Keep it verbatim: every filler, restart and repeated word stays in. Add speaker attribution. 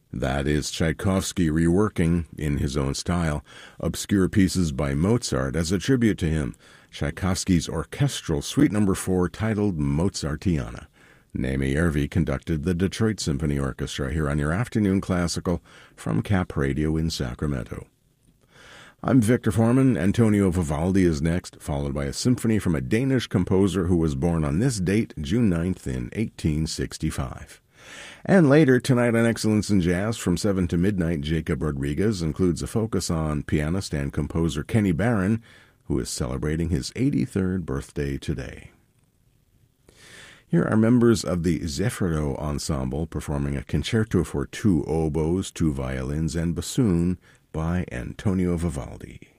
Speaker 1: That is Tchaikovsky reworking, in his own style, obscure pieces by Mozart as a tribute to him, Tchaikovsky's orchestral suite number four titled Mozartiana. Naomi Järvi conducted the Detroit Symphony Orchestra here on your Afternoon Classical from Cap Radio in Sacramento. I'm Victor Foreman. Antonio Vivaldi is next, followed by a symphony from a Danish composer who was born on this date, June ninth, in eighteen sixty-five. And later, tonight on Excellence in Jazz, from seven to midnight, Jacob Rodriguez includes a focus on pianist and composer Kenny Barron, who is celebrating his eighty-third birthday today. Here are members of the Zeffiro Ensemble performing a concerto for two oboes, two violins, and bassoon by Antonio Vivaldi.